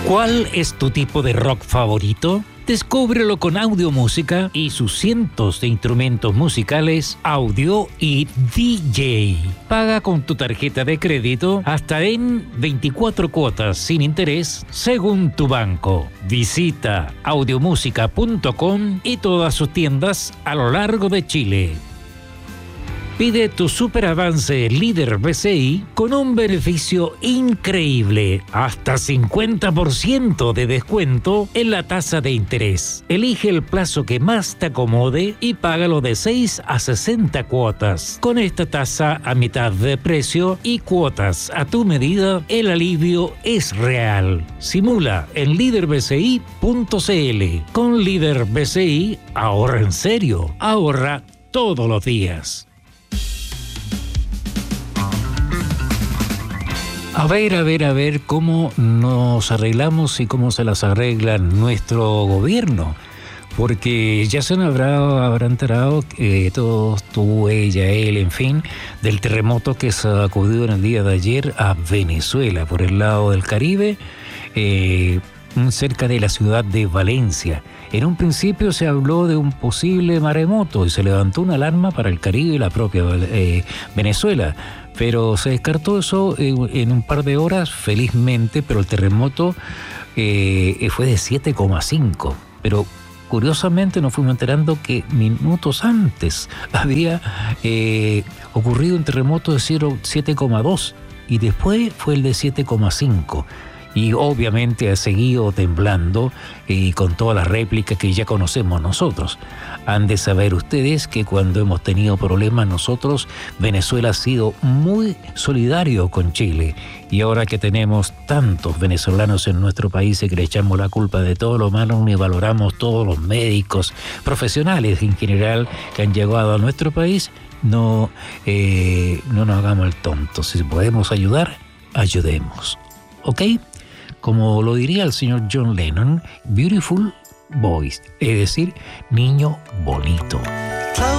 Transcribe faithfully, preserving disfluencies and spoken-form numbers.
¿Cuál es tu tipo de rock favorito? Descúbrelo con Audiomúsica y sus cientos de instrumentos musicales, audio y D J. Paga con tu tarjeta de crédito hasta en veinticuatro cuotas sin interés según tu banco. Visita audiomúsica punto com y todas sus tiendas a lo largo de Chile. Pide tu super avance líder B C I con un beneficio increíble, hasta cincuenta por ciento de descuento en la tasa de interés. Elige el plazo que más te acomode y págalo de seis a sesenta cuotas. Con esta tasa a mitad de precio y cuotas a tu medida, el alivio es real. Simula en líder b c i punto c l. Con Líder B C I, ahorra en serio, ahorra todos los días. A ver, a ver, a ver cómo nos arreglamos y cómo se las arregla nuestro gobierno. Porque ya se habrá, habrán enterado que todos, tú, ella, él, en fin, del terremoto que sacudió en el día de ayer a Venezuela, por el lado del Caribe, eh, cerca de la ciudad de Valencia. En un principio se habló de un posible maremoto y se levantó una alarma para el Caribe y la propia eh, Venezuela. Pero se descartó eso en un par de horas, felizmente, pero el terremoto eh, fue de siete coma cinco. Pero curiosamente nos fuimos enterando que minutos antes había eh, ocurrido un terremoto de siete coma dos y después fue el de siete coma cinco. Y obviamente ha seguido temblando y con todas las réplicas que ya conocemos nosotros. Han de saber ustedes que cuando hemos tenido problemas nosotros, Venezuela ha sido muy solidario con Chile. Y ahora que tenemos tantos venezolanos en nuestro país y que le echamos la culpa de todo lo malo, ni valoramos todos los médicos, profesionales en general que han llegado a nuestro país, no, eh, no nos hagamos el tonto. Si podemos ayudar, ayudemos. ¿Ok? Como lo diría el señor John Lennon, beautiful boys, es decir, niño bonito.